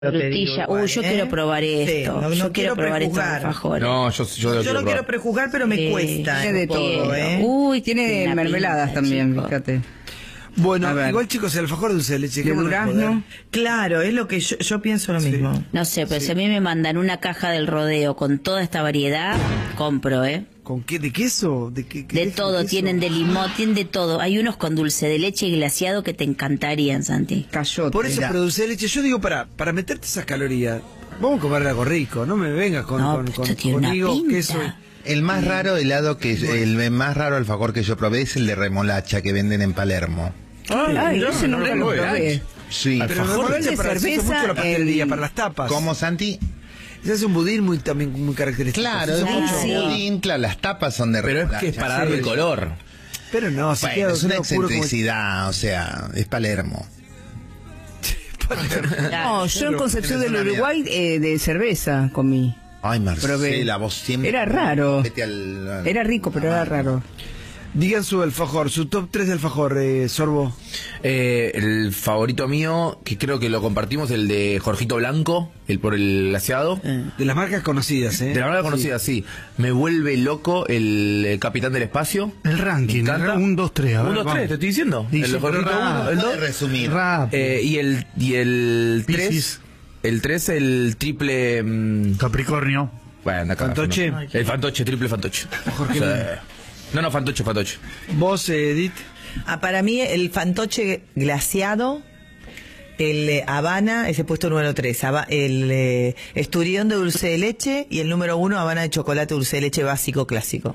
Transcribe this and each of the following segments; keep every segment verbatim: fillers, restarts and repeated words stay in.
Frutilla. Uy, yo ¿eh? quiero probar esto. Sí, no, no yo quiero, quiero probar estos alfajores. No, yo, yo, yo, yo lo quiero prejuzgar, pero me eh, cuesta. Tiene de todo, ¿eh? Uy, tiene mermeladas pinta, también, chico. Fíjate. Bueno, igual chicos, el alfajor dulce de leche, ¿qué durazno? Claro, es lo que yo, yo pienso lo sí. mismo. No sé, pero sí. si a mí me mandan una caja del rodeo con toda esta variedad, compro, ¿eh? ¿Con qué? ¿De queso? ¿De, qué, qué de todo, de tienen de limón, tienen de todo. Hay unos con dulce de leche y glaseado que te encantarían, Santi. Cayote. Por eso, pero dulce de leche, yo digo, para para meterte esas calorías, vamos a comer algo rico, no me vengas con, no, con, con, con conmigo queso. El más raro helado que el más raro alfajor que yo probé es el de remolacha que venden en Palermo. Ay, ay no, ese no, no lo probé. Sí, pero remolacha para cerveza, la pastelería, para las tapas. ¿Cómo, Santi? Se hace un budín muy también muy característico. Claro, es mucho sí. budín, claro, las tapas son de remolacha. Pero es que es para darle sí. color. Pero no, si bueno, queda, es una excentricidad, como... o sea, es Palermo. No, yo en Concepción del Uruguay eh, de cerveza comí. Ay, Marcela, vos siempre... Era raro. Al, al... Era rico, pero era raro. Digan su alfajor, su top tres de alfajor, eh, Sorbo. Eh, el favorito mío, que creo que lo compartimos, el de Jorgito Blanco, el por el glaseado. Eh. De las marcas conocidas, ¿eh? De las marcas conocidas, sí. sí. Me vuelve loco el, el Capitán del Espacio. El ranking, un, dos, tres. un, dos, tres, te estoy diciendo. Dice, el Jorgito uno, el dos. Resumir. Eh, y el, y el tres, el tres, el triple... Mmm... Capricornio. Bueno, acá. Fantoche. No. El Fantoche, triple Fantoche. Jorge. O sea, no, no, Fantoche, Fantoche. ¿Vos, Edith? Ah, para mí, el Fantoche glaseado, el eh, Habana, ese puesto número tres, el eh, Esturión de dulce de leche y el número uno, Habana de chocolate dulce de leche básico clásico.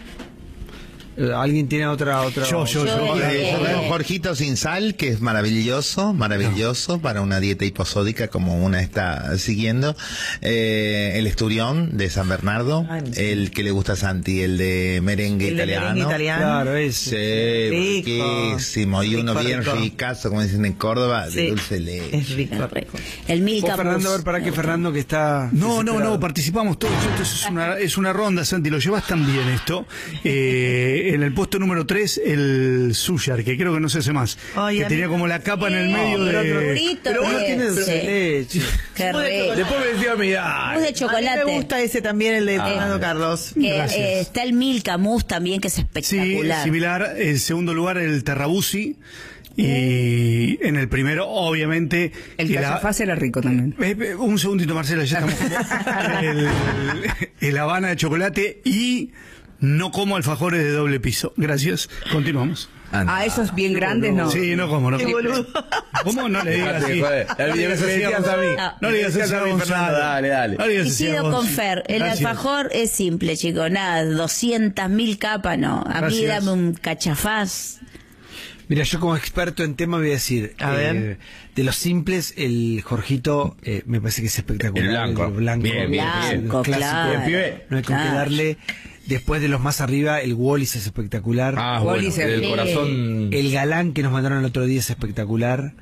¿Alguien tiene otra? otra... Yo, yo, yo. yo, yo, yo veo Jorgito sin sal, que es maravilloso, maravilloso no. para una dieta hiposódica como una está siguiendo. Eh, el Esturión de San Bernardo, Ay, el que le gusta a Santi, el de merengue el italiano. De merengue italiano. Claro, es sí, riquísimo. Y uno rico, bien rico. ricazo, como dicen en Córdoba, sí. de dulce de leche. Es rico, rico. El Milka. Fernando, a ver, para qué Fernando que está... No, no, no, participamos todos. Esto es una, es una ronda, Santi, lo llevas tan bien esto. Eh... En el puesto número tres, el Suyar, que creo que no se hace más. Ay, que tenía como la capa en el medio no, de... Pero, pero uno tiene dulce de leche. Qué rico. Después me decía mi edad. Mousse de chocolate. A mí me gusta ese también, el de ah, Fernando Carlos. Que, eh, está el Milka Mousse también, que es espectacular. Sí, similar. En segundo lugar, el Terrabusi. Y en el primero, obviamente... El cachafaz era rico también. Eh, un segundito, Marcela, ya estamos como... el, el Habana de chocolate y... No como alfajores de doble piso. Gracias. Continuamos. Anda. Ah, esos bien grandes, ¿no? Sí, no como, no como. ¿Cómo? No le digas así. No le digas así a mí, Fernando. Dale, dale. No y quedo con Fer. El Gracias. alfajor es simple, chicos. Nada, doscientas mil capas, no. A Gracias. mí dame un cachafaz. Mira, yo como experto en tema voy a decir, a eh, ver. de los simples, el Jorgito eh, me parece que es espectacular. El blanco. El blanco, bien, bien, blanco, bien. Claro. Bien, no hay con qué darle. Después de los más arriba, el Wallis es espectacular. Ah, Wallis bueno, el corazón. El Galán que nos mandaron el otro día es espectacular.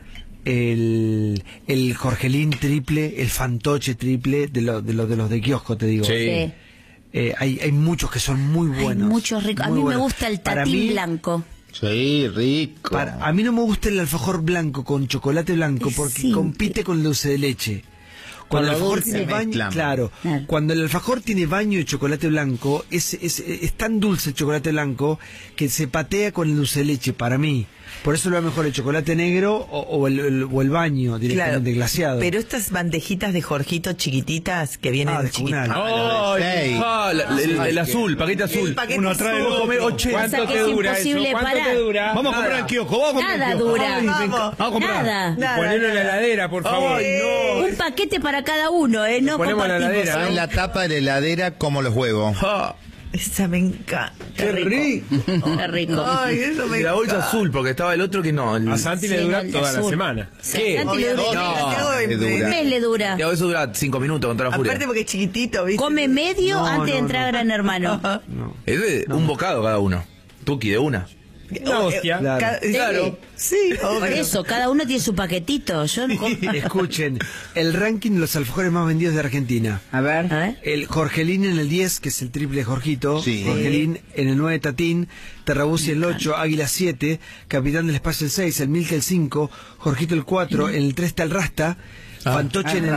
El, el Jorgelín triple, el Fantoche triple, de, lo, de, lo, de los de kiosco, te digo. Sí. sí. Eh, hay, hay muchos que son muy buenos. Hay muchos ricos. A mí buenos. me gusta el tatín mí, blanco. Sí, rico. Para, a mí no me gusta el alfajor blanco con chocolate blanco porque sí. compite con el dulce de leche. Cuando el alfajor tiene baño, claro, claro, cuando el alfajor tiene baño de chocolate blanco, es, es, es tan dulce el chocolate blanco que se patea con el dulce de leche, para mí. Por eso lo va mejor el chocolate negro o, o, el, el, o el baño directamente claro, glaseado. Pero estas bandejitas de Jorgito chiquititas que vienen ah, de chiquititas. Oh, ah, la, el, el, el azul, paquete azul. Paquete Uno trae dos, come ochenta. ¿Cuánto te dura eso? ¿Cuánto te dura? Vamos a comprar el kiosco, vamos a comprar Nada el kiosco. dura. Ay, vamos. vamos a comprar. Nada. Nada. Ponelo en la heladera, por favor. Ay, no. Un paquete para cada uno, ¿eh? No ponemos compartimos. La heladera, en la tapa de la heladera como los huevos. Ah. Esa me encanta. Qué rico. Qué rico. Ay, eso me y la bolsa azul, porque estaba el otro que no. El... A Santi sí, le dura no, toda azul. la semana. ¿Qué? A Santi le dura. No, no, un mes le dura. Ya, eso dura cinco minutos con toda la furia. Aparte porque es chiquitito, ¿viste? Come medio no, antes no, de entrar a no. Gran Hermano. No. Es de no. un bocado cada uno. Tuki de una. No, hostia. Claro. claro. Sí, por eso, cada uno tiene su paquetito. Yo no Escuchen, el ranking de los alfajores más vendidos de Argentina. A ver. A ver. El Jorgelín en el diez, que es el triple de Jorgito. Sí. Jorgelín en el nueve, Tatín. Terrabusi el ocho, Águila siete. Capitán del Espacio el seis, el Milka el cinco. Jorgito el cuatro, en el tres está el Rasta. Ah. Fantoche ah, en el